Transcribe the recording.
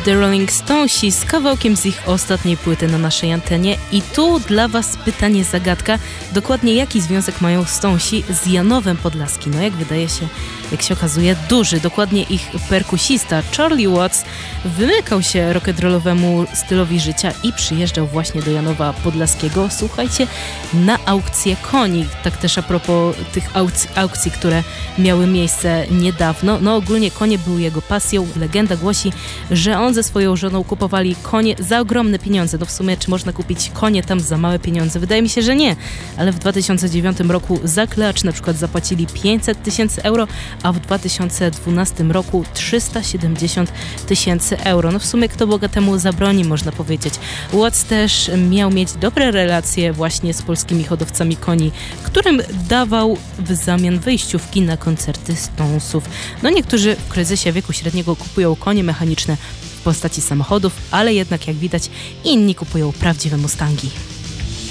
The Rolling Stonesi z kawałkiem z ich ostatniej płyty na naszej antenie. I tu dla was pytanie zagadka. Dokładnie jaki związek mają Stonesi z Janowem Podlaskim? No jak wydaje się, jak się okazuje, duży. Dokładnie ich perkusista Charlie Watts wymykał się rock'n'rollowemu stylowi życia i przyjeżdżał właśnie do Janowa Podlaskiego. Słuchajcie, na aukcję koni. Tak też a propos tych aukcji, które miały miejsce niedawno. No ogólnie konie były jego pasją. Legenda głosi, że on ze swoją żoną kupowali konie za ogromne pieniądze. No w sumie, czy można kupić konie tam za małe pieniądze? Wydaje mi się, że nie. Ale w 2009 roku za klacz na przykład zapłacili 500 000 euro, a w 2012 roku 370 000 euro. No w sumie kto bogatemu zabroni, można powiedzieć. Watts też miał mieć dobre relacje właśnie z polskimi hodowcami koni, którym dawał w zamian wejściówki na koncerty Stonesów. No niektórzy w kryzysie wieku średniego kupują konie mechaniczne w postaci samochodów, ale jednak jak widać inni kupują prawdziwe Mustangi.